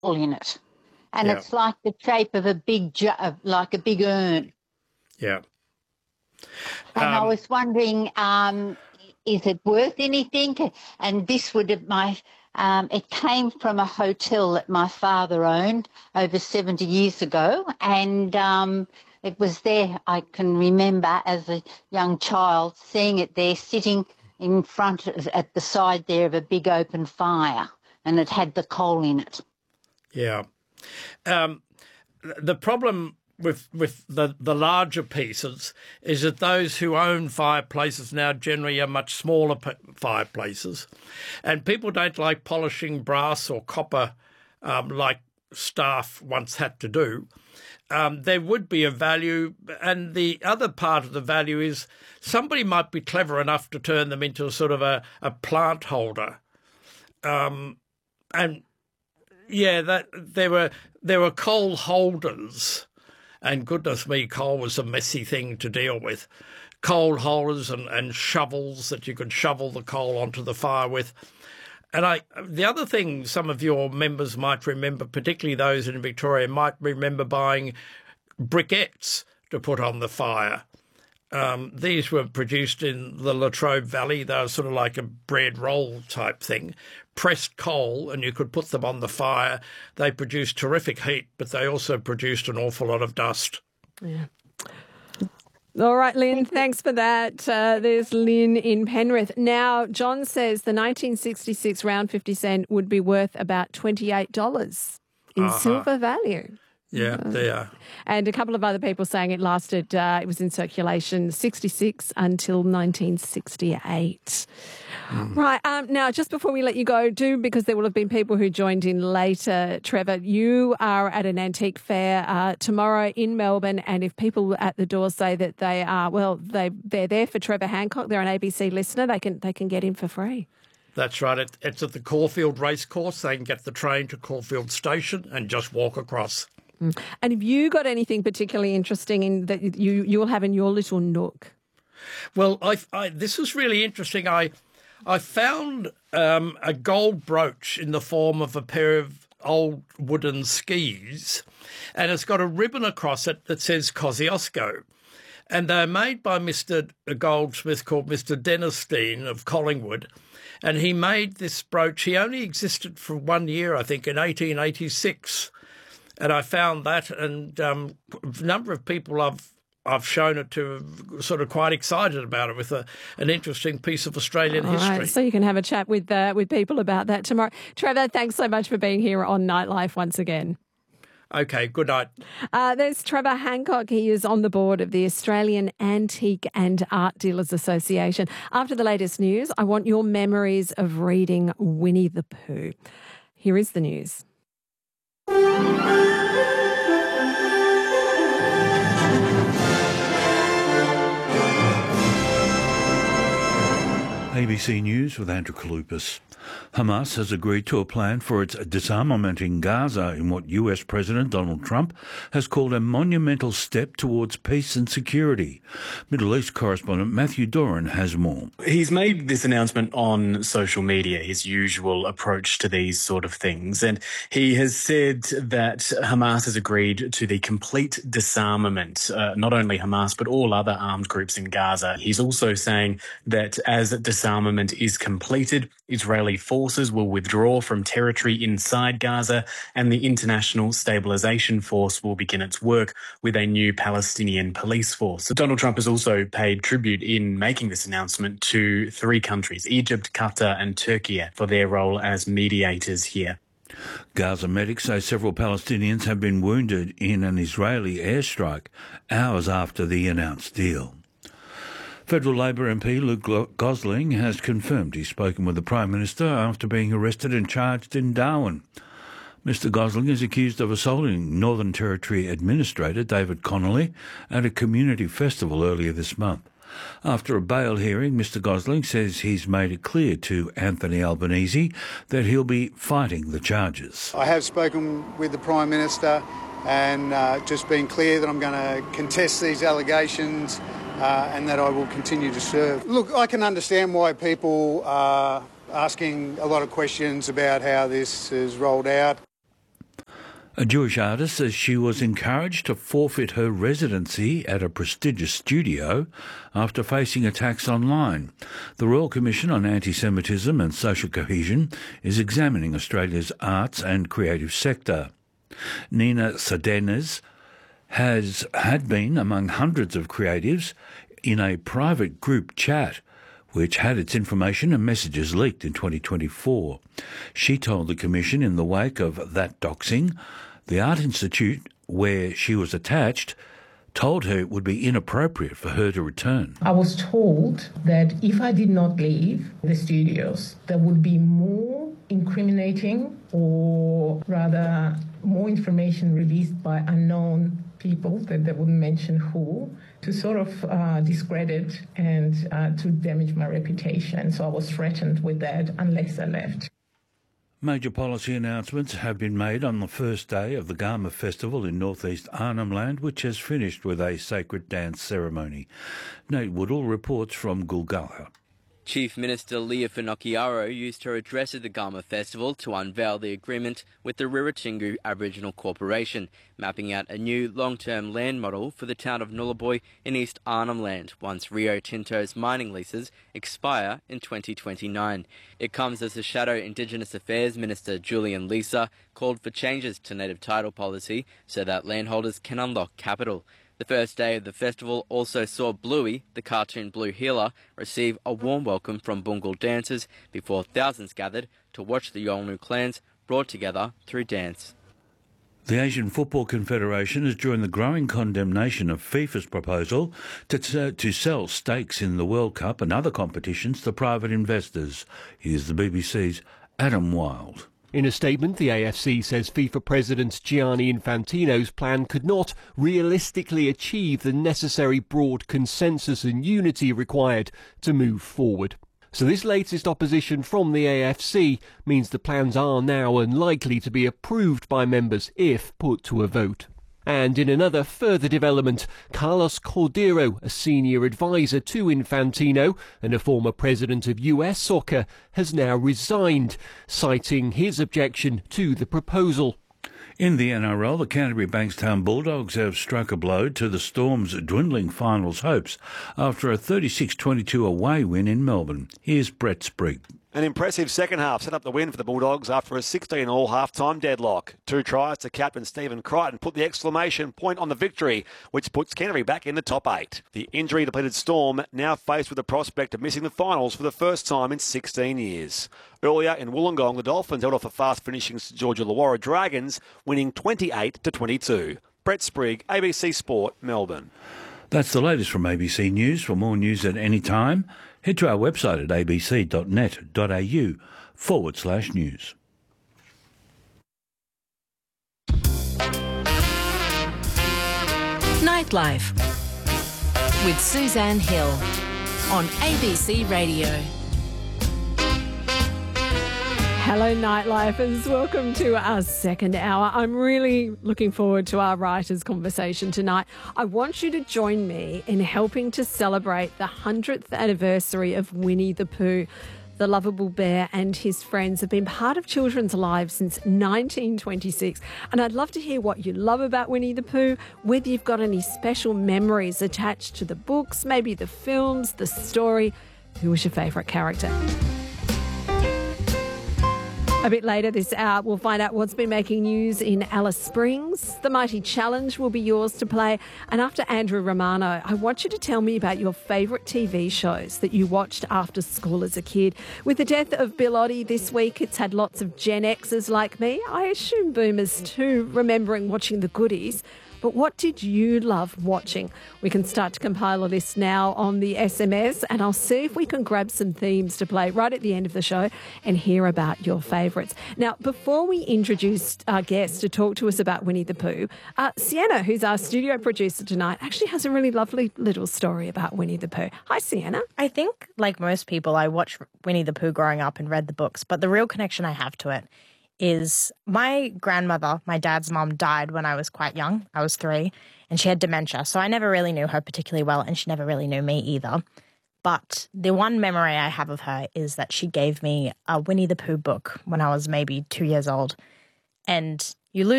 in it, and Yeah. it's like the shape of a big, like a big urn. Yeah. And I was wondering, is it worth anything? And this would have it came from a hotel that my father owned over 70 years ago, and it was there. I can remember as a young child seeing it there, sitting in front at the side there of a big open fire, and it had the coal in it. Yeah. The problem with the larger pieces is that those who own fireplaces now generally are much smaller fireplaces, and people don't like polishing brass or copper like staff once had to do. There would be a value, and the other part of the value is somebody might be clever enough to turn them into a sort of a plant holder. And yeah, that there were coal holders, and goodness me, coal was a messy thing to deal with. Coal holders and shovels that you could shovel the coal onto the fire with. And the other thing some of your members might remember, particularly those in Victoria, might remember buying briquettes to put on the fire. These were produced in the Latrobe Valley. They were sort of like a bread roll type thing, pressed coal, and you could put them on the fire. They produced terrific heat, but they also produced an awful lot of dust. Yeah. All right, Lynn, thanks for that. There's Lynn in Penrith. Now, John says the 1966 round 50 cent would be worth about $28 in silver value. Yeah, they are. And a couple of other people saying it lasted, it was in circulation 66 until 1968. Right, now just before we let you go, because there will have been people who joined in later, Trevor, you are at an antique fair tomorrow in Melbourne, and if people at the door say that they are, they're there for Trevor Hancock, they're an ABC listener, they can get in for free. That's right. It's at the Caulfield Racecourse. They can get the train to Caulfield Station and just walk across. And have you got anything particularly interesting in that you'll have in your little nook? Well, this is really interesting. I found a gold brooch in the form of a pair of old wooden skis, and it's got a ribbon across it that says Kosciuszko. And they're made by a goldsmith called Mr. Dennisstein of Collingwood, and he made this brooch. He only existed for 1 year, I think, in 1886. And I found that, and a number of people I've shown it to are sort of quite excited about it with an interesting piece of Australian history. Right, so you can have a chat with people about that tomorrow. Trevor, thanks so much for being here on Nightlife once again. Okay, good night. There's Trevor Hancock. He is on the board of the Australian Antique and Art Dealers Association. After the latest news, I want your memories of reading Winnie the Pooh. Here is the news. ABC News with Andrew Kalupas. Hamas has agreed to a plan for its disarmament in Gaza in what US President Donald Trump has called a monumental step towards peace and security. Middle East correspondent Matthew Doran has more. He's made this announcement on social media, his usual approach to these sort of things, and he has said that Hamas has agreed to the complete disarmament, not only Hamas but all other armed groups in Gaza. He's also saying that as disarmament is completed, Israeli forces will withdraw from territory inside Gaza, and the International Stabilisation Force will begin its work with a new Palestinian police force. Donald Trump has also paid tribute in making this announcement to 3 countries, Egypt, Qatar and Turkey, for their role as mediators here. Gaza medics say several Palestinians have been wounded in an Israeli airstrike hours after the announced deal. Federal Labor MP Luke Gosling has confirmed he's spoken with the Prime Minister after being arrested and charged in Darwin. Mr Gosling is accused of assaulting Northern Territory Administrator David Connolly at a community festival earlier this month. After a bail hearing, Mr Gosling says he's made it clear to Anthony Albanese that he'll be fighting the charges. I have spoken with the Prime Minister and just been clear that I'm going to contest these allegations and that I will continue to serve. Look, I can understand why people are asking a lot of questions about how this is rolled out. A Jewish artist says she was encouraged to forfeit her residency at a prestigious studio after facing attacks online. The Royal Commission on Anti-Semitism and Social Cohesion is examining Australia's arts and creative sector. Nina Sadenas had been among hundreds of creatives in a private group chat which had its information and messages leaked in 2024. She told the Commission in the wake of that doxing, the Art Institute, where she was attached, told her it would be inappropriate for her to return. I was told that if I did not leave the studios, there would be more incriminating, or rather more information released by unknown people, that they wouldn't mention who, to sort of discredit and to damage my reputation. So I was threatened with that unless I left. Major policy announcements have been made on the first day of the Garma Festival in northeast Arnhem Land, which has finished with a sacred dance ceremony. Nate Woodall reports from Gulgala. Chief Minister Leah Finocchiaro used her address at the Garma Festival to unveil the agreement with the Rirratjingu Aboriginal Corporation, mapping out a new long-term land model for the town of Nullarbor in East Arnhem Land once Rio Tinto's mining leases expire in 2029. It comes as the Shadow Indigenous Affairs Minister Julian Leeser called for changes to native title policy so that landholders can unlock capital. The first day of the festival also saw Bluey, the cartoon blue healer, receive a warm welcome from Bungal dancers before thousands gathered to watch the Yolngu clans brought together through dance. The Asian Football Confederation has joined the growing condemnation of FIFA's proposal to sell stakes in the World Cup and other competitions to private investors. Here's the BBC's Adam Wilde. In a statement, the AFC says FIFA President Gianni Infantino's plan could not realistically achieve the necessary broad consensus and unity required to move forward. So this latest opposition from the AFC means the plans are now unlikely to be approved by members if put to a vote. And in another further development, Carlos Cordero, a senior advisor to Infantino and a former president of US Soccer, has now resigned, citing his objection to the proposal. In the NRL, the Canterbury Bankstown Bulldogs have struck a blow to the Storm's dwindling finals hopes after a 36-22 away win in Melbourne. Here's Brett Sprigg. An impressive second half set up the win for the Bulldogs after a 16-all half-time deadlock. 2 tries to captain Stephen Crichton put the exclamation point on the victory, which puts Canterbury back in the top 8. The injury-depleted Storm now faced with the prospect of missing the finals for the first time in 16 years. Earlier in Wollongong, the Dolphins held off a fast-finishing St George Illawarra Dragons, winning 28-22. Brett Sprigg, ABC Sport, Melbourne. That's the latest from ABC News. For more news at any time, head to our website at abc.net.au/news. Nightlife with Suzanne Hill on ABC Radio. Hello, Nightlifers. Welcome to our second hour. I'm really looking forward to our writers' conversation tonight. I want you to join me in helping to celebrate the 100th anniversary of Winnie the Pooh. The lovable bear and his friends have been part of children's lives since 1926. And I'd love to hear what you love about Winnie the Pooh, whether you've got any special memories attached to the books, maybe the films, the story. Who was your favourite character? A bit later this hour, we'll find out what's been making news in Alice Springs. The Mighty Challenge will be yours to play. And after Andrew Romano, I want you to tell me about your favourite TV shows that you watched after school as a kid. With the death of Bill Oddie this week, it's had lots of Gen Xers like me, I assume boomers too, remembering watching the goodies. But what did you love watching? We can start to compile a list now on the SMS, and I'll see if we can grab some themes to play right at the end of the show and hear about your favourites. Now, before we introduce our guest to talk to us about Winnie the Pooh, Sienna, who's our studio producer tonight, actually has a really lovely little story about Winnie the Pooh. Hi, Sienna. I think, like most people, I watched Winnie the Pooh growing up and read the books, but the real connection I have to it is my grandmother, my dad's mom, died when I was quite young. I was 3, and she had dementia. So I never really knew her particularly well, and she never really knew me either. But the one memory I have of her is that she gave me a Winnie the Pooh book when I was maybe 2 years old. And you lose